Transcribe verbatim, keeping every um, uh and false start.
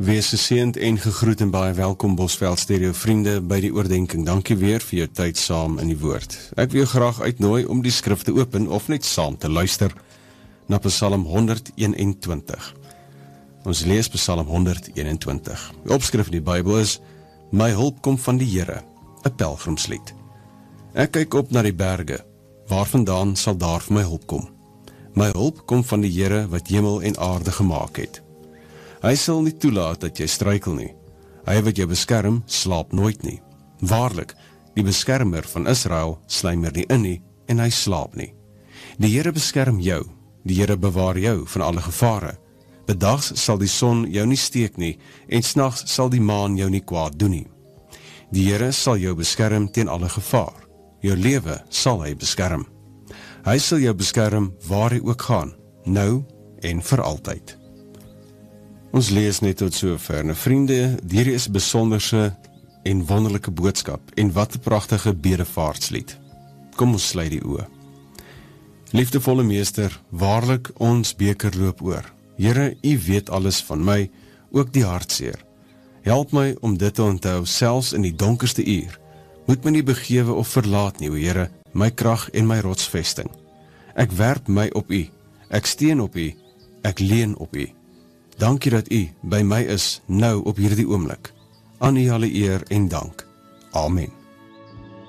Wees geseënd en gegroet en baie welkom Bosveld Stereo vriende by die oordenking. Dankie weer vir jou tyd saam in die woord. Ek wil jou graag uitnooi om die skrif te open of net saam te luister na Psalm honderd eenentwintig. Ons lees Psalm honderd eenentwintig. Die opskrif in die Bybel is: My hulp kom van die Here, 'n pelgrimslied. Ek kyk op na die berge, waarvandaan sal daar vir my hulp kom. My hulp kom van die Here wat hemel en aarde gemaak het. Hy sal nie toelaat dat jy struikel nie. Hy wat jou beskerm, slaap nooit nie. Waarlik, die beskermer van Israel sluimer nie in nie, en hy slaap nie. Die Here beskerm jou, die Here bewaar jou van alle gevare. Bedags sal die son jou nie steek nie, en s'nags sal die maan jou nie kwaad doen nie. Die Here sal jou beskerm teen alle gevaar. Jou lewe sal hy beskerm. Hy sal jou beskerm waar hy ook gaan, nou en vir altyd. Ons lees net tot sover. Nou vriende, hierdie is 'n besonderse en wonderlike boodskap, en wat 'n pragtige bedevaartslied. Kom ons sluit die oë. Liefdevolle Meester, waarlik ons beker loop oor. Here, U weet alles van my, ook die hartseer. Help my om dit te onthou, selfs in die donkerste uur. Moet my nie begewe of verlaat nie, o Here, my krag en my rotsvesting. Ek werp my op U, ek steun op U, ek leun op U. Dankie dat U by my is, nou op hierdie oomblik. Aan U alle eer en dank. Amen.